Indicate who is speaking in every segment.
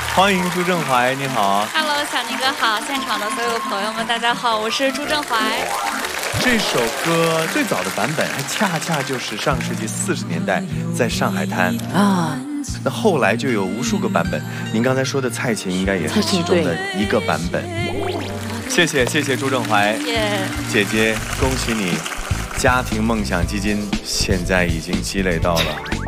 Speaker 1: 欢迎朱振怀，你好。
Speaker 2: Hello， 小宁哥好，现场的所有朋友们，大家好，我是朱振怀。
Speaker 1: 这首歌最早的版本还恰恰就是上世纪40年代在上海滩啊。那后来就有无数个版本，您刚才说的蔡琴应该也是其中的一个版本。谢谢朱振怀，姐姐，恭喜你，家庭梦想基金现在已经积累到了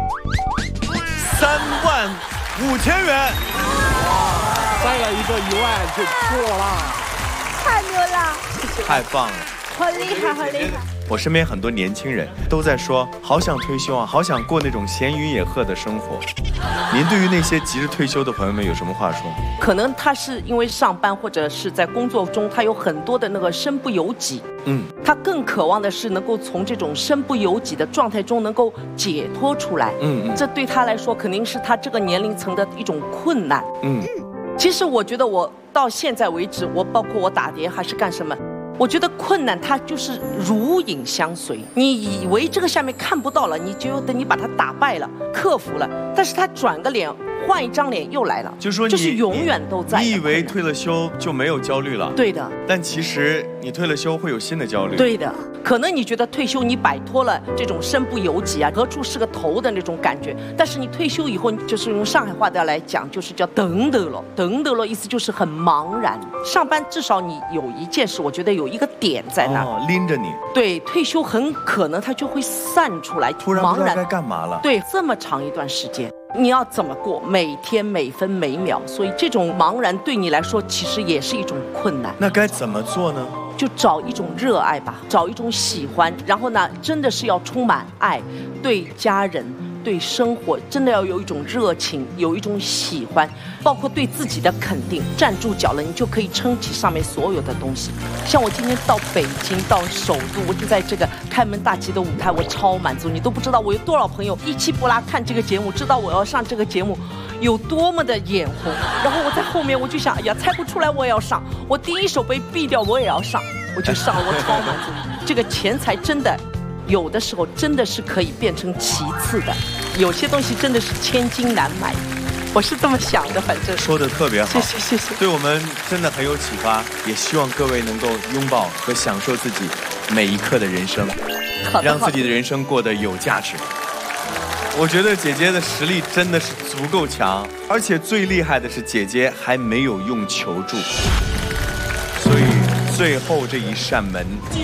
Speaker 1: 35000元，
Speaker 3: 再来一个1万就破了，
Speaker 4: 太牛了，
Speaker 1: 太棒了，
Speaker 4: 好厉害，好厉害！
Speaker 1: 我身边很多年轻人都在说，好想退休啊，好想过那种闲云野鹤的生活。您对于那些急着退休的朋友们有什么话说？
Speaker 5: 可能他是因为上班或者是在工作中，他有很多的那个身不由己。他更渴望的是能够从这种身不由己的状态中能够解脱出来。这对他来说肯定是他这个年龄层的一种困难。其实我觉得我到现在为止，我包括我打碟还是干什么，我觉得困难它就是如影相随。你以为这个下面看不到了，你就等你把它打败了、克服了，但是他转个脸。换一张脸又来了，
Speaker 1: 就说
Speaker 5: 就是永远都在。
Speaker 1: 你以为退了休就没有焦虑了？
Speaker 5: 对的。
Speaker 1: 但其实你退了休会有新的焦虑。
Speaker 5: 对的。可能你觉得退休你摆脱了这种身不由己啊，何处是个头的那种感觉，但是你退休以后，就是用上海话的来讲，就是叫等得了，等得了，意思就是很茫然。上班至少你有一件事，我觉得有一个点在那
Speaker 1: 拎着你。
Speaker 5: 对，退休很可能它就会散出来，
Speaker 1: 突然不知道该干嘛了。
Speaker 5: 对，这么长一段时间。你要怎么过每天每分每秒？所以这种茫然对你来说其实也是一种困难。
Speaker 1: 那该怎么做呢？
Speaker 5: 就找一种热爱吧，找一种喜欢，然后呢，真的是要充满爱，对家人、对生活，真的要有一种热情，有一种喜欢，包括对自己的肯定。站住脚了，你就可以撑起上面所有的东西。像我今天到北京，到首都，我就在这个开门大吉的舞台，我超满足。你都不知道我有多少朋友一气不拉看这个节目，知道我要上这个节目有多么的眼红。然后我在后面我就想，哎呀，猜不出来我也要上，我第一首被毙掉我也要上，我就上了，我超满足。这个钱财真的有的时候真的是可以变成其次的，有些东西真的是千金难买，我是这么想的。反正
Speaker 1: 说得特别好，
Speaker 5: 谢谢，
Speaker 1: 对我们真的很有启发，也希望各位能够拥抱和享受自己每一刻的人生，让自己的人生过得有价值。我觉得姐姐的实力真的是足够强，而且最厉害的是姐姐还没有用求助，所以最后这一扇门
Speaker 5: 继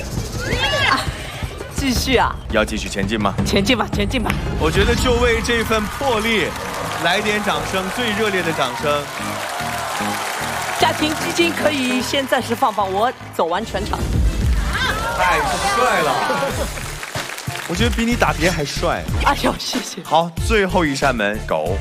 Speaker 5: 续啊！
Speaker 1: 要继续前进吗？
Speaker 5: 前进吧，前进吧！
Speaker 1: 我觉得就为这份魄力，来点掌声，最热烈的掌声。
Speaker 5: 家庭基金可以先暂时放放，我走完全场。
Speaker 1: 太帅了！我觉得比你打碟还帅。
Speaker 5: 哎呦，谢谢。
Speaker 1: 好，最后一扇门，狗。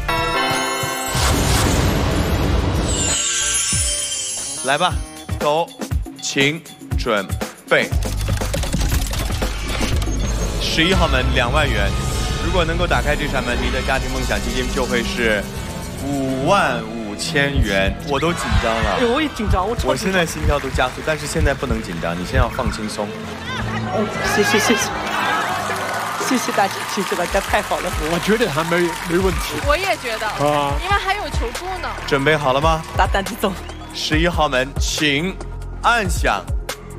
Speaker 1: 来吧，狗，请准备。11号门2万元，如果能够打开这扇门，你的家庭梦想基金就会是55000元。我都紧张了，
Speaker 5: 哎，我也紧张，
Speaker 1: 我现在心跳都加速，但是现在不能紧张，你先要放轻松。
Speaker 5: 谢谢大家，谢谢大家，太好了。
Speaker 3: 我觉得还没问题。
Speaker 4: 我也觉得因为还有求助呢。
Speaker 1: 准备好了吗？
Speaker 5: 大胆地走。
Speaker 1: 11号门，请按响